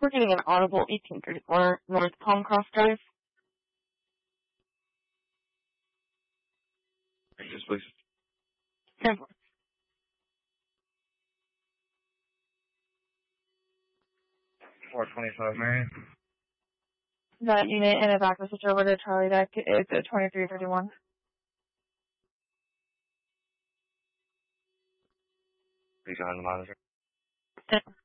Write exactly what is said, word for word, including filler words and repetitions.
We're getting an audible eighteen thirty-four North Palm Cross Drive. Yes, please. ten four. four twenty-five, Marion. That unit and a back switch over to Charlie Deck is at twenty-three thirty-one. Please go ahead and monitor. ten four.